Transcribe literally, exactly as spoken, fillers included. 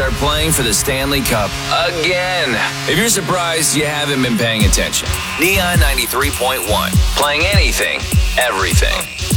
are playing for the Stanley Cup again. If you're surprised, you haven't been paying attention. Neon ninety-three point one, playing anything, everything.